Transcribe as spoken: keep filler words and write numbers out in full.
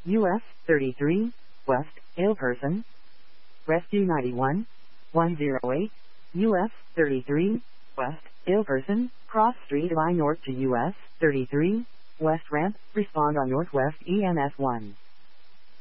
U S thirty-three, West, Aleperson. Rescue ninety-one, one oh eight, U S thirty-three, West, Aleperson, cross street line north to U S thirty-three, West ramp, respond on Northwest E M S one.